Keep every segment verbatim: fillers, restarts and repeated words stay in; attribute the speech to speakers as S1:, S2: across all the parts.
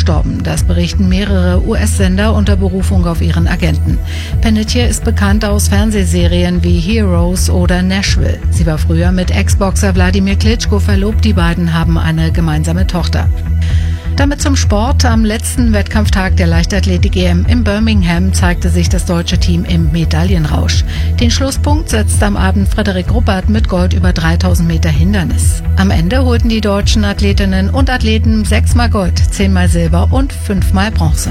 S1: verstorben. Das berichten mehrere U S-Sender unter Berufung auf ihren Agenten. Panettiere ist bekannt aus Fernsehserien wie Heroes oder Nashville. Sie war früher mit Ex-Boxer Wladimir Klitschko verlobt. Die beiden haben eine gemeinsame Tochter. Damit zum Sport. Am letzten Wettkampftag der Leichtathletik-E M in Birmingham zeigte sich das deutsche Team im Medaillenrausch. Den Schlusspunkt setzte am Abend Frederik Ruppert mit Gold über dreitausend Meter Hindernis. Am Ende holten die deutschen Athletinnen und Athleten sechsmal Gold, zehnmal Silber und fünfmal Bronze.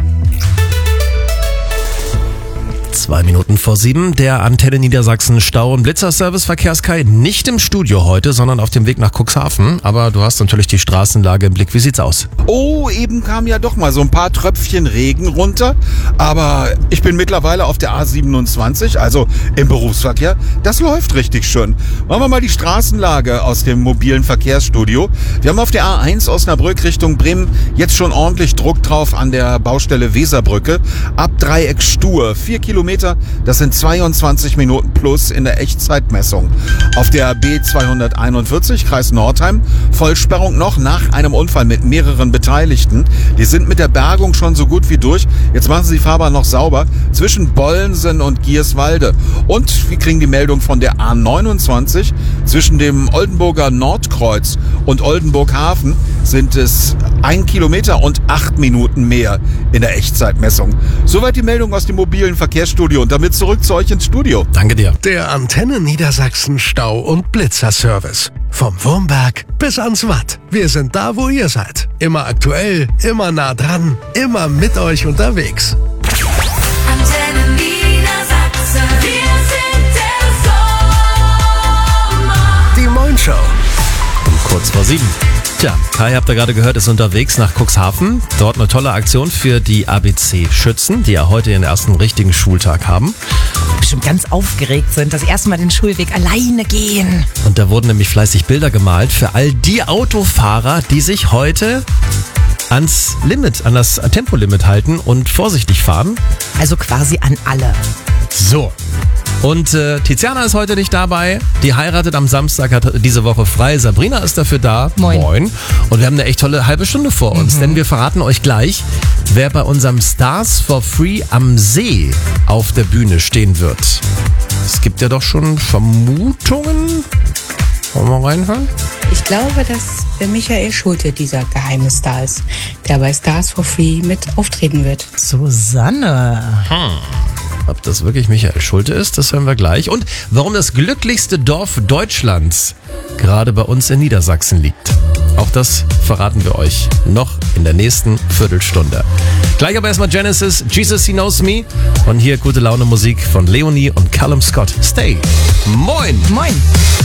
S2: Zwei Minuten vor sieben, der Antenne Niedersachsen Stau- und Blitzerservice Verkehrskai nicht im Studio heute, sondern auf dem Weg nach Cuxhaven. Aber du hast natürlich die Straßenlage im Blick. Wie sieht's aus?
S3: Oh, eben kam ja doch mal so ein paar Tröpfchen Regen runter. Aber ich bin mittlerweile auf der A siebenundzwanzig, also im Berufsverkehr. Das läuft richtig schön. Machen wir mal die Straßenlage aus dem mobilen Verkehrsstudio. Wir haben auf der A eins Osnabrück Richtung Bremen jetzt schon ordentlich Druck drauf an der Baustelle Weserbrücke. Ab Dreieck Stur, vier Kilometer. Das sind zweiundzwanzig Minuten plus in der Echtzeitmessung. Auf der B zweihunderteinundvierzig, Kreis Nordheim, Vollsperrung noch nach einem Unfall mit mehreren Beteiligten. Die sind mit der Bergung schon so gut wie durch. Jetzt machen sie die Fahrbahn noch sauber zwischen Bollensen und Gierswalde. Und wir kriegen die Meldung von der A neunundzwanzig. Zwischen dem Oldenburger Nordkreuz und Oldenburghafen sind es ein Kilometer und acht Minuten mehr in der Echtzeitmessung. Soweit die Meldung aus dem mobilen Verkehrsstudio. Und damit zurück zu euch ins Studio.
S2: Danke dir.
S4: Der Antenne Niedersachsen Stau- und Blitzerservice. Vom Wurmberg bis ans Watt. Wir sind da, wo ihr seid. Immer aktuell, immer nah dran, immer mit euch unterwegs.
S5: Antenne Niedersachsen. Wir sind der Sommer.
S4: Die Moin Show.
S2: Kurz vor sieben. Tja, Kai, habt ihr gerade gehört, ist unterwegs nach Cuxhaven. Dort eine tolle Aktion für die A B C-Schützen, die ja heute ihren ersten richtigen Schultag haben.
S6: Bestimmt ganz aufgeregt sind, das erste Mal den Schulweg alleine gehen.
S2: Und da wurden nämlich fleißig Bilder gemalt für all die Autofahrer, die sich heute ans Limit, an das Tempolimit halten und vorsichtig fahren.
S6: Also quasi an alle.
S2: So. Und äh, Tiziana ist heute nicht dabei. Die heiratet am Samstag, hat diese Woche frei. Sabrina ist dafür da.
S6: Moin.
S2: Moin. Und wir haben eine echt tolle halbe Stunde vor uns, mhm. denn wir verraten euch gleich, wer bei unserem Stars for Free am See auf der Bühne stehen wird. Es gibt ja doch schon Vermutungen. Wollen wir mal reinhören?
S7: Ich glaube, dass Michael Schulte dieser geheime Star ist, der bei Stars for Free mit auftreten wird.
S6: Susanne.
S2: Hm. Ob das wirklich Michael Schulte ist, das hören wir gleich. Und warum das glücklichste Dorf Deutschlands gerade bei uns in Niedersachsen liegt. Auch das verraten wir euch noch in der nächsten Viertelstunde. Gleich aber erstmal Genesis, Jesus He Knows Me. Und hier gute Laune Musik von Leonie und Callum Scott. Stay. Moin.
S6: Moin.